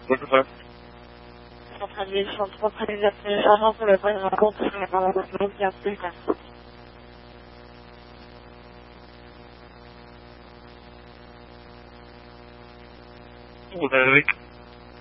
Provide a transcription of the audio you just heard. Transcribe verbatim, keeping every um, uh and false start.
Ouais, c'est ça. Centralisation téléchargeant sur le point de rencontre sur la conversation qui a plus de Vous avez